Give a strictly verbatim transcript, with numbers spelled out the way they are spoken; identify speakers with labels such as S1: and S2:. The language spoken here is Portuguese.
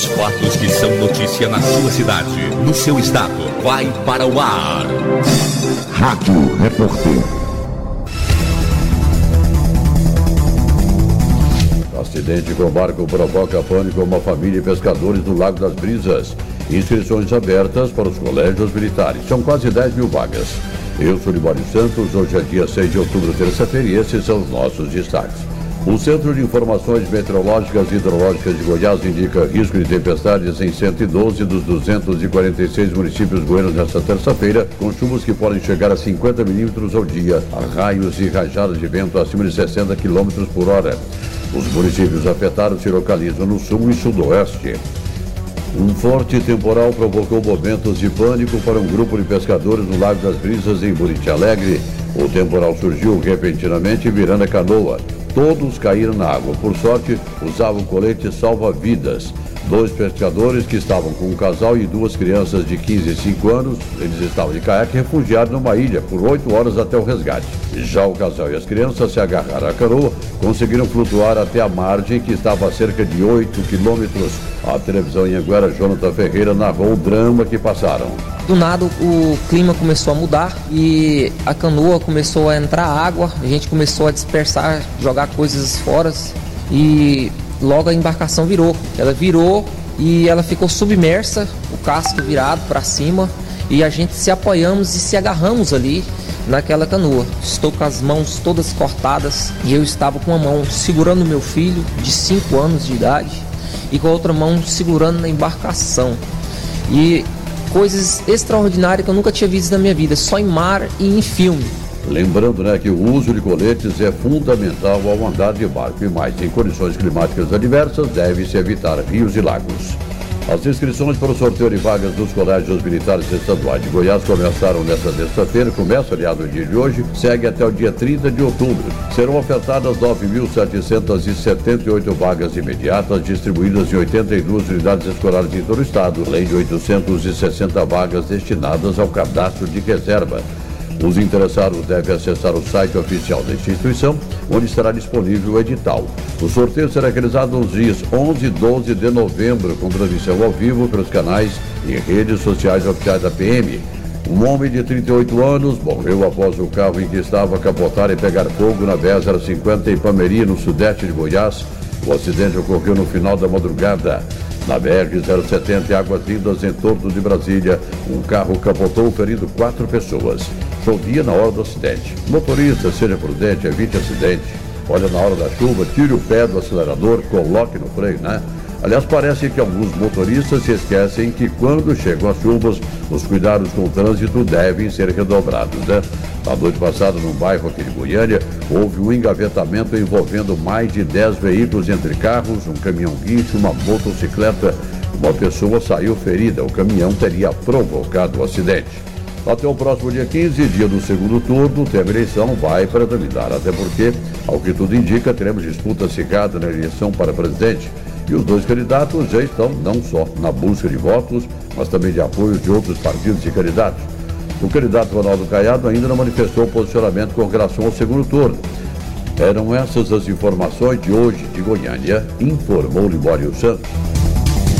S1: Os fatos que são notícia na sua cidade, no seu estado, vai para o ar.
S2: Rádio Repórter. Acidente com barco provoca pânico a uma família de pescadores no Lago das Brisas. Inscrições abertas para os colégios militares. São quase dez mil vagas. Eu sou Libório Santos, hoje é dia seis de outubro, terça-feira, e esses são os nossos destaques. O Centro de Informações Meteorológicas e Hidrológicas de Goiás indica risco de tempestades em cento e doze dos duzentos e quarenta e seis municípios goianos nesta terça-feira, com chuvas que podem chegar a cinquenta milímetros ao dia, raios e rajadas de vento acima de sessenta quilômetros por hora. Os municípios afetados se localizam no sul e sudoeste. Um forte temporal provocou momentos de pânico para um grupo de pescadores no Lago das Brisas, em Buriti Alegre. O temporal surgiu repentinamente virando a canoa. Todos caíram na água. Por sorte, usavam colete salva-vidas. Dois pescadores que estavam com um casal e duas crianças de quinze e cinco anos, eles estavam de caiaque refugiados numa ilha por oito horas até o resgate. Já o casal e as crianças se agarraram à canoa, conseguiram flutuar até a margem, que estava a cerca de oito quilômetros. A televisão Anhanguera, Jonathan Ferreira, narrou o drama que passaram.
S3: Do nada o clima começou a mudar e a canoa começou a entrar água, a gente começou a dispersar, jogar coisas fora e logo a embarcação virou. Ela virou e ela ficou submersa, o casco virado para cima, e a gente se apoiamos e se agarramos ali naquela canoa. Estou com as mãos todas cortadas e eu estava com uma mão segurando meu filho de cinco anos de idade e com a outra mão segurando na embarcação. E coisas extraordinárias que eu nunca tinha visto na minha vida, só em mar e em filme.
S2: Lembrando, né, que o uso de coletes é fundamental ao andar de barco, e mais em condições climáticas adversas deve-se evitar rios e lagos. As inscrições para o sorteio de vagas dos colégios militares estaduais de Goiás começaram nesta terça-feira, começa, aliás, no dia de hoje, segue até o dia trinta de outubro. Serão ofertadas nove mil setecentas e setenta e oito vagas imediatas, distribuídas em oitenta e duas unidades escolares em todo o estado, além de oitocentas e sessenta vagas destinadas ao cadastro de reserva. Os interessados devem acessar o site oficial da instituição, onde estará disponível o edital. O sorteio será realizado nos dias onze e doze de novembro, com transmissão ao vivo pelos canais e redes sociais oficiais da P M. Um homem de trinta e oito anos morreu após o carro em que estava a capotar e pegar fogo na B R zero cinquenta em Palmeirinha, no sudeste de Goiás. O acidente ocorreu no final da madrugada. Na B R zero setenta, em Águas Lindas, em torno de Brasília, um carro capotou, ferindo quatro pessoas. Chovia na hora do acidente. Motorista, seja prudente, evite acidente. Olha, na hora da chuva, tire o pé do acelerador, coloque no freio, né? Aliás, parece que alguns motoristas se esquecem que quando chegam as chuvas, os cuidados com o trânsito devem ser redobrados, né? Na noite passada, no bairro aqui de Goiânia, houve um engavetamento envolvendo mais de dez veículos, entre carros, um caminhão-guincho, uma motocicleta. Uma pessoa saiu ferida. O caminhão teria provocado o acidente. Até o próximo dia quinze, dia do segundo turno, tem a eleição, vai predominar, até porque, ao que tudo indica, teremos disputa acirrada na eleição para presidente. E os dois candidatos já estão não só na busca de votos, mas também de apoio de outros partidos e candidatos. O candidato Ronaldo Caiado ainda não manifestou posicionamento com relação ao segundo turno. Eram essas as informações de hoje de Goiânia, informou Libório Santos.